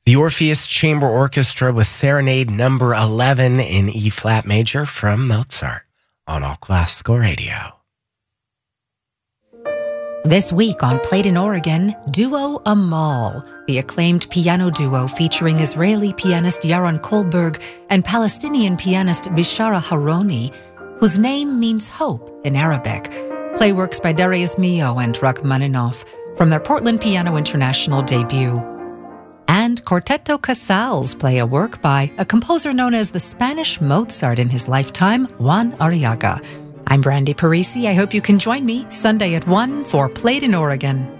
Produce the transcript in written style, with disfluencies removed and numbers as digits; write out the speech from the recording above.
The Orpheus Chamber Orchestra with Serenade number 11 in E-flat major from Mozart on All Classical Radio. This week on Played in Oregon, duo Amal, the acclaimed piano duo featuring Israeli pianist Yaron Kohlberg and Palestinian pianist Bishara Haroni, whose name means hope in Arabic. Play works by Darius Milhaud and Rachmaninoff from their Portland Piano International debut. And Quartetto Casals play a work by a composer known as the Spanish Mozart in his lifetime, Juan Arriaga. I'm Brandy Parisi. I hope you can join me Sunday at 1 for Played in Oregon.